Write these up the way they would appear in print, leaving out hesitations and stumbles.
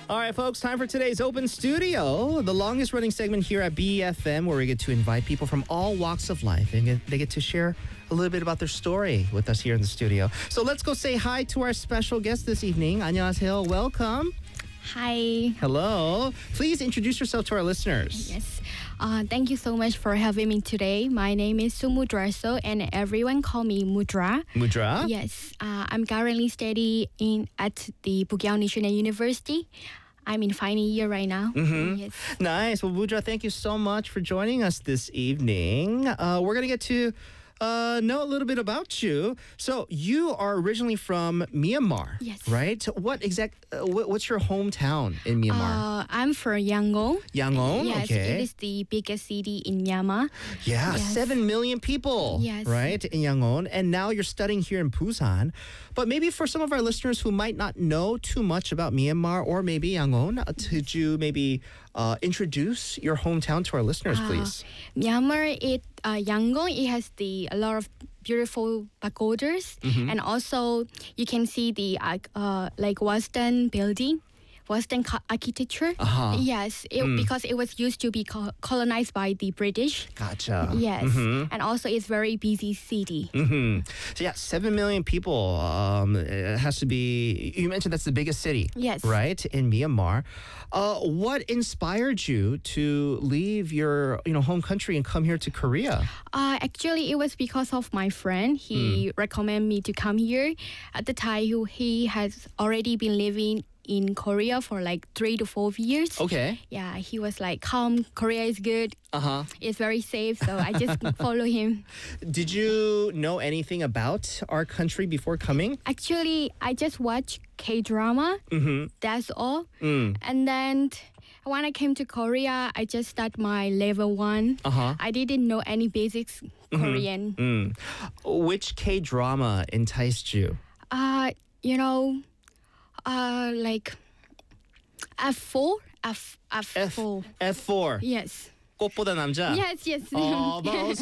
All right, folks, time for today's Open Studio, the longest running segment here at BFM, where we get to invite people from all walks of life and they get to share a little bit about their story with us here in the studio. So let's go say hi to our special guest this evening. 안녕하세요. Welcome. Hi. Hello. Please introduce yourself to our listeners. Yes. Thank you so much for having me today. My name is Sumudra So, and everyone call me Mudra. Mudra? Yes. I'm currently studying at the Bugyeong National University. I'm in final year right now. Mm-hmm. Yes. Nice. Well, Mudra, thank you so much for joining us this evening. We're going to get to know a little bit about you. So you are originally from Myanmar, Yes. right? What's your hometown in Myanmar? I'm from Yangon. Yangon, Yes, okay. it is the biggest city in Myanmar. Yeah, Yes. 7 million people, Yes. right, in Yangon. And now you're studying here in Busan. But maybe for some of our listeners who might not know too much about Myanmar or maybe Yangon, could you maybe introduce your hometown to our listeners, please? Myanmar, Yangon, it has a lot of beautiful pagodas, and also you can see the like Western building, Western architecture. Uh-huh. Yes, because it was used to be colonized by the British. Gotcha. Yes, and also it's very busy city. So yeah, 7 million people. It has to be. You mentioned that's the biggest city. Yes. Right, in Myanmar. What inspired you to leave your home country and come here to Korea? Actually, it was because of my friend. He recommended me to come here. At the time, he has already been living in Korea for like 3 to 4 years. Okay. Yeah, he was like, come, Korea is good. Uh-huh. It's very safe, so I just follow him. Did you know anything about our country before coming? Actually, I just watch K-drama. That's all. And then when I came to Korea, I just started my level 1. Uh-huh. I didn't know any basics Korean. Which K-drama enticed you? Like F4? F4. F4. Yes. 꽃보다 남자. Yes. Almost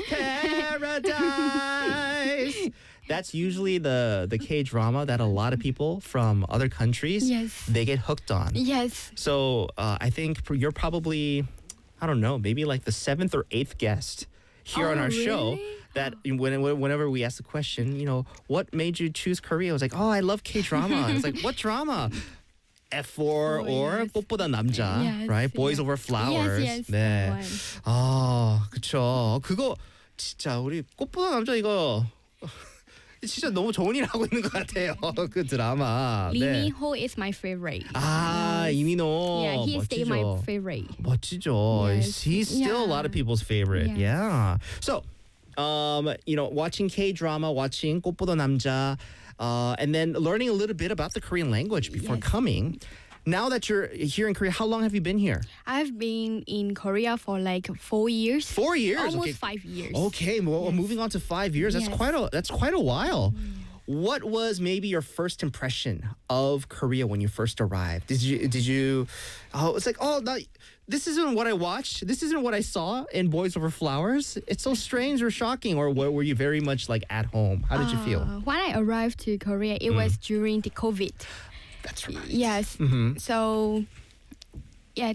Paradise. That's usually the K-drama that a lot of people from other countries, Yes. they get hooked on. Yes. So I think you're probably, I don't know, maybe like the 7th or 8th guest here on our show. Really? That whenever we ask the question, what made you choose Korea? I was like, I love K-drama. It's like, what drama? F4 or yes. 꽃보다 남자, Yes, right? Boys yeah. Over Flowers. Yes, 네. that one. 그쵸. 그거 진짜 우리 꽃보다 남자 이거 진짜 너무 좋은 일 하고 있는 것 같아요. 그 드라마. Lee 네. Min-ho is my favorite. 이민호. Yeah, he is still my 멋지죠. favorite. 멋지죠. Yes. He's still a lot of people's favorite. Yes. Yeah. So, watching K-drama, watching 꽃보다 남자, and then learning a little bit about the Korean language before Yes. coming. Now that you're here in Korea, how long have you been here? I've been in Korea for like 4 years. 4 years. Almost Okay. 5 years. Okay, well, Yes. moving on to 5 years. That's Yes. quite a while. What was maybe your first impression of Korea when you first arrived? Did you it's like, no, this isn't what I watched. This isn't what I saw in Boys Over Flowers. It's so strange or shocking. Or were you very much like at home? How did you feel? When I arrived to Korea, it was during the COVID. That's right. Yes. So, yeah,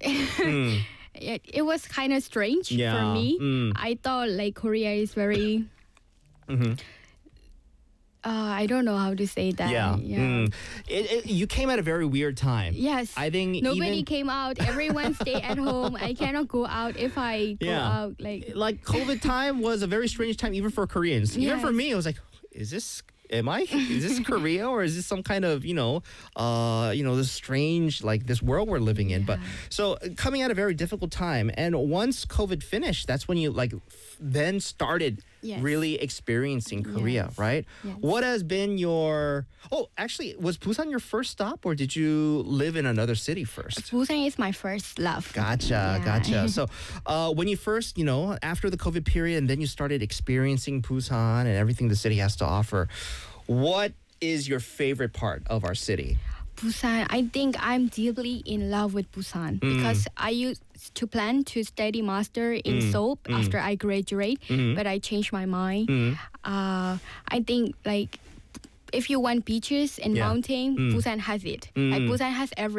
it was kind of strange Yeah. for me. I thought like Korea is very. I don't know how to say that. Yeah. You came at a very weird time. Yes. I think nobody even came out. Everyone stay at home. I cannot go out. If I go out, like COVID time was a very strange time even for Koreans. Even for Yes. me, I was like, is this Korea or is this some kind of this strange this world we're living in? But so coming at a very difficult time, and once COVID finished, that's when you then started Yes. really experiencing Korea, Yes. right? Yes. What has been your actually, was Busan your first stop, or did you live in another city first? Busan is my first love. Gotcha. Yeah. So when you first, after the COVID period, and then you started experiencing Busan and everything the city has to offer, what is your favorite part of our city? Busan, I think I'm deeply in love with Busan because I used to plan to study master in Seoul after I graduate, but I changed my mind. I think if you want beaches and mountain, Busan has it. Like Busan has everything.